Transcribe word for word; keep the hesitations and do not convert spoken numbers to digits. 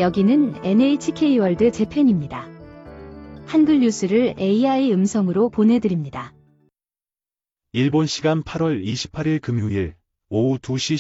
여기는 엔에이치케이 월드 재팬입니다. 한글 뉴스를 에이아이 음성으로 보내드립니다. 일본 시간 팔월 이십팔일 금요일 오후 두 시